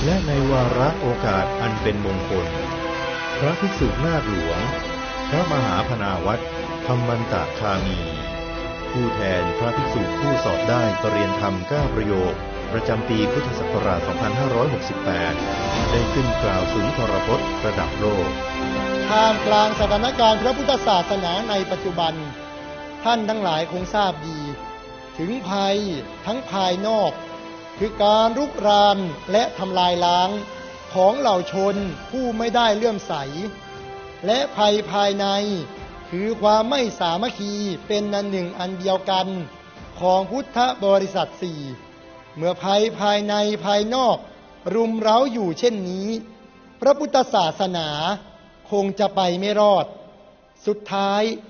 และในวาระโอกาสอันเป็นมงคลพระภิกษุนาคหลวงพระมหาพนาวัตรธรรมันตคามีผู้แทนพระภิกษุผู้สอบได้ปรริญญาธรรม9ประโยคประจำปีพุทธศักราช 2568 ได้ขึ้นกล่าวสุนทรพจน์ระดับโลกท่ามกลางสถานการณ์พระพุทธศาสนาในปัจจุบันท่านทั้งหลายคงทราบดีถึงภัยทั้งภายนอกคือการรุกรานและทำลายล้างของเหล่าชนผู้ไม่ได้เลื่อมใสและภัยภายในคือความไม่สามัคคีเป็นอันหนึ่งอันเดียวกันของพุทธบริษัทสี่เมื่อภัยภายในภายนอกรุมเร้าอยู่เช่นนี้พระพุทธศาสนาคงจะไปไม่รอดสุดท้าย